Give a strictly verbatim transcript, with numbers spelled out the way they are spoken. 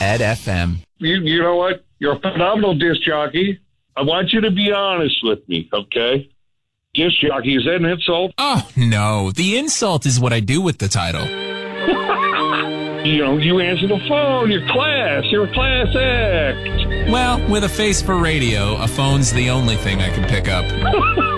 Ed F M. You, you know what? You're a phenomenal disc jockey. I want you to be honest with me, okay? Disc jockey, is that an insult? Oh, no. The insult is what I do with the title. You know, you answer the phone. You're class. You're a class act. Well, with a face for radio, a phone's the only thing I can pick up.